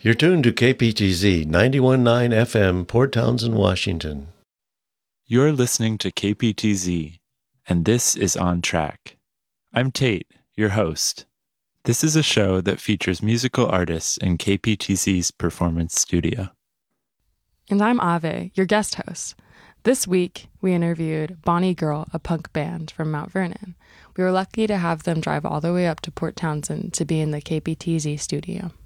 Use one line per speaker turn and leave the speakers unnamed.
You're tuned to KPTZ 91.9 FM, Port Townsend, Washington.
You're listening to KPTZ, and this is On Track. I'm Tate, your host. This is a show that features musical artists in KPTZ's performance studio.
And I'm Ave, your guest host. This week, we interviewed Bonnie Girl, a punk band from Mount Vernon. We were lucky to have them drive all the way up to Port Townsend to be in the KPTZ studio.